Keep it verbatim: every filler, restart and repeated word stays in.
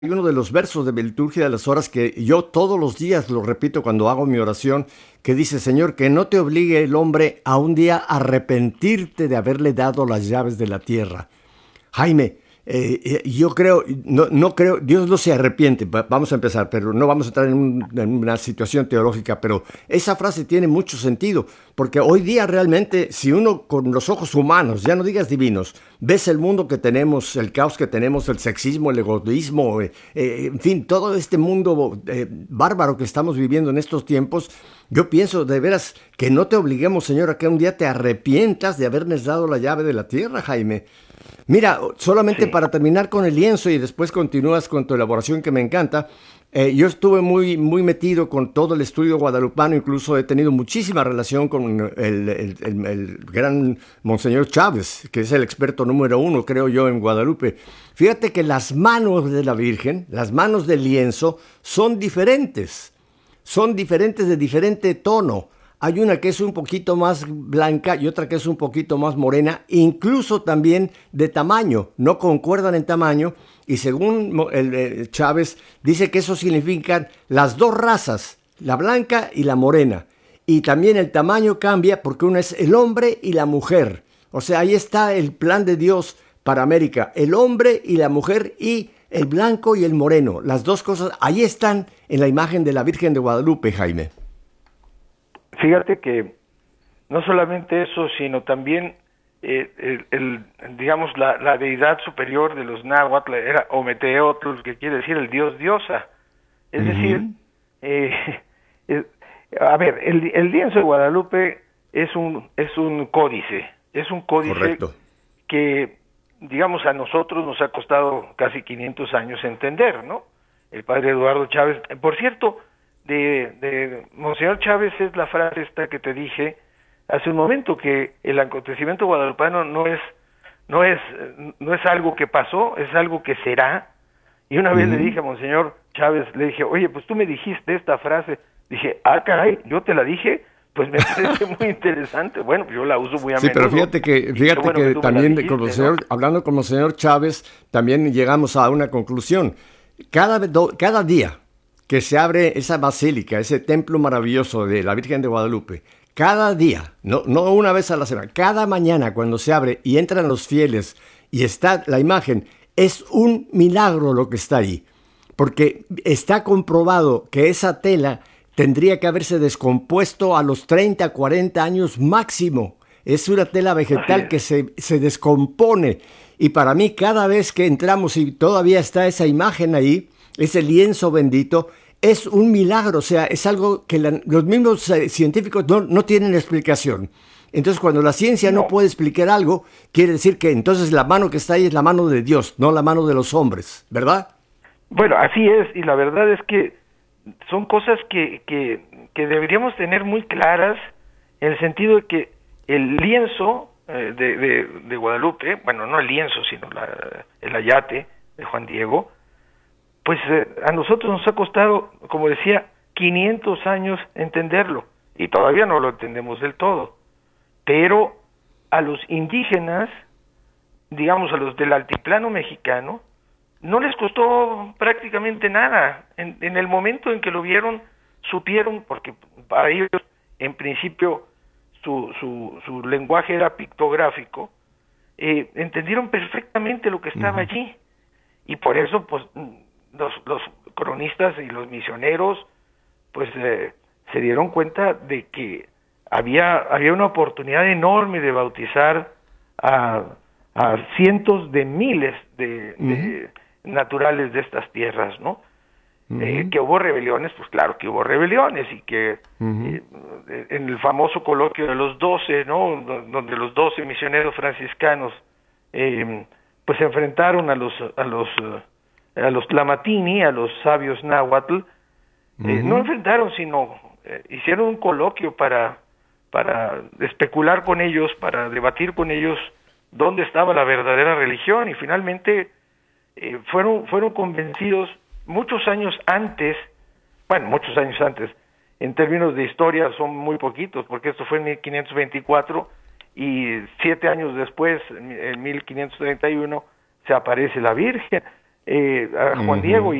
Hay uno de los versos de Liturgia de las Horas que yo todos los días lo repito cuando hago mi oración, que dice, Señor, que no te obligue el hombre a un día arrepentirte de haberle dado las llaves de la tierra. Jaime, eh, eh, yo creo, no, no creo, Dios no se arrepiente, va- vamos a empezar, pero no vamos a entrar en, un- en una situación teológica, pero esa frase tiene mucho sentido, porque hoy día realmente, si uno con los ojos humanos, ya no digas divinos, ves el mundo que tenemos, el caos que tenemos, el sexismo, el egoísmo, eh, eh, en fin, todo este mundo eh, bárbaro que estamos viviendo en estos tiempos, yo pienso de veras que no te obliguemos, Señor, a que un día te arrepientas de habernos dado la llave de la tierra, Jaime. Mira, solamente Sí, para terminar con el lienzo y después continúas con tu elaboración que me encanta. Eh, yo estuve muy, muy metido con todo el estudio guadalupano, incluso he tenido muchísima relación con el, el- el- el gran Monseñor Chávez, que es el experto número uno, creo yo, en Guadalupe. Fíjate que las manos de la Virgen, las manos del lienzo, son diferentes, son diferentes de diferente tono. Hay una que es un poquito más blanca y otra que es un poquito más morena, incluso también de tamaño, no concuerdan en tamaño. Y según Mo- el, el Chávez, dice que eso significan las dos razas, la blanca y la morena. Y también el tamaño cambia porque uno es el hombre y la mujer. O sea, ahí está el plan de Dios para América, el hombre y la mujer y el blanco y el moreno. Las dos cosas ahí están en la imagen de la Virgen de Guadalupe, Jaime. fíjate que no solamente eso, sino también eh, el, el- digamos la, la deidad superior de los náhuatl era Ometeotl, que quiere decir el dios diosa. Es decir, Ujú. eh, eh, a ver, el, el lienzo de Guadalupe es un es un códice, es un códice Correcto. que, digamos, a nosotros nos ha costado casi quinientos años entender, ¿no? El padre Eduardo Chávez, por cierto, de, de Monseñor Chávez es la frase esta que te dije hace un momento, que el acontecimiento guadalupano no es, no es, no es algo que pasó, es algo que será. Y una vez le Ujú. dije a Monseñor Chávez, le dije, oye, pues tú me dijiste esta frase. Dije, ah, caray, yo te la dije, pues me parece muy interesante. Bueno, pues yo la uso muy a Sí, pero menudo, fíjate que, y qué fíjate bueno que que tú me la también de- como dijiste, ¿no? señor, hablando como señor Chávez, también llegamos a una conclusión. Cada, ve- do- cada día que se abre esa basílica, ese templo maravilloso de la Virgen de Guadalupe, cada día, no, no una vez a la semana, cada mañana cuando se abre y entran los fieles y está la imagen, es un milagro lo que está ahí. Porque está comprobado que esa tela tendría que haberse descompuesto a los treinta, cuarenta años máximo. Es una tela Así vegetal es. que se, se descompone. Y para mí, cada vez que entramos y todavía está esa imagen ahí, ese lienzo bendito, es un milagro. O sea, es algo que la- los mismos eh, científicos no, no tienen explicación. Entonces, cuando la ciencia no No, puede explicar algo, quiere decir que entonces la mano que está ahí es la mano de Dios, no la mano de los hombres, ¿verdad? bueno, así es, y la verdad es que son cosas que, que, que deberíamos tener muy claras, en el sentido de que el lienzo eh, de, de, de Guadalupe, bueno, no el lienzo, sino la, el ayate de Juan Diego, pues eh, a nosotros nos ha costado, como decía, quinientos años entenderlo, y todavía no lo entendemos del todo, pero a los indígenas, digamos a los del altiplano mexicano, no les costó prácticamente nada. En, en el momento en que lo vieron, supieron, porque para ellos, en principio, su, su, su lenguaje era pictográfico, eh, entendieron perfectamente lo que estaba Ujú. allí. Y por eso, pues, los, los cronistas y los misioneros, pues, eh, se dieron cuenta de que había, había una oportunidad enorme de bautizar a, a cientos de miles de, Ujú. de naturales de estas tierras, ¿no? Eh, Ujú. que hubo rebeliones, pues claro que hubo rebeliones, y que Ujú. eh, en el famoso coloquio de los doce, ¿no? Donde los doce misioneros franciscanos eh, pues se enfrentaron a los a los eh, a los tlamatini, a los sabios náhuatl. Eh, no Ujú. enfrentaron, sino eh, hicieron un coloquio para para especular con ellos, para debatir con ellos dónde estaba la verdadera religión, y finalmente eh, fueron fueron convencidos muchos años antes, bueno, muchos años antes, en términos de historia son muy poquitos, porque esto fue en mil quinientos veinticuatro, y siete años después, en en mil quinientos treinta y uno, se aparece la Virgen. eh, a Juan Ujú. Diego